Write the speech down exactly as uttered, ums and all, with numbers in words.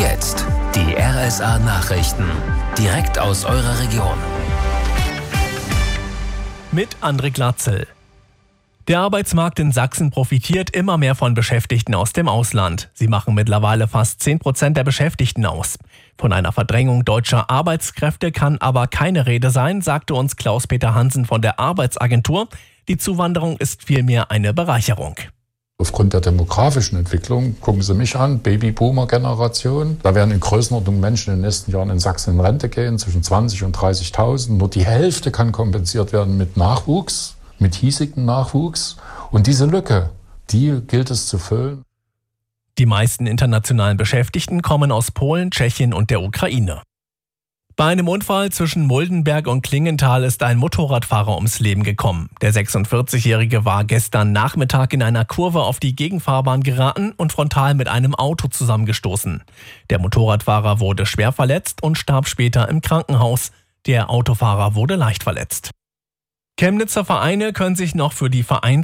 jetzt die R S A-Nachrichten. Direkt aus eurer Region. Mit André Glatzel. Der Arbeitsmarkt in Sachsen profitiert immer mehr von Beschäftigten aus dem Ausland. Sie machen mittlerweile fast zehn Prozent der Beschäftigten aus. Von einer Verdrängung deutscher Arbeitskräfte kann aber keine Rede sein, sagte uns Klaus-Peter Hansen von der Arbeitsagentur. Die Zuwanderung ist vielmehr eine Bereicherung. Aufgrund der demografischen Entwicklung, gucken Sie mich an, Babyboomer-Generation, da werden in Größenordnung Menschen in den nächsten Jahren in Sachsen in Rente gehen, zwischen zwanzig und dreißigtausend. Nur die Hälfte kann kompensiert werden mit Nachwuchs, mit hiesigem Nachwuchs. Und diese Lücke, die gilt es zu füllen. Die meisten internationalen Beschäftigten kommen aus Polen, Tschechien und der Ukraine. Bei einem Unfall zwischen Muldenberg und Klingenthal ist ein Motorradfahrer ums Leben gekommen. Der sechsundvierzigjährige war gestern Nachmittag in einer Kurve auf die Gegenfahrbahn geraten und frontal mit einem Auto zusammengestoßen. Der Motorradfahrer wurde schwer verletzt und starb später im Krankenhaus. Der Autofahrer wurde leicht verletzt. Chemnitzer Vereine können sich noch für die Vereins